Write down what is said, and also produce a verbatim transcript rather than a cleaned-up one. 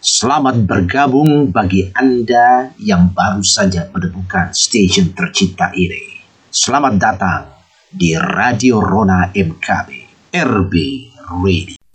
Selamat bergabung bagi Anda yang baru saja menemukan stasiun tercinta ini. Selamat datang di Radio Rona M K B R B Radio.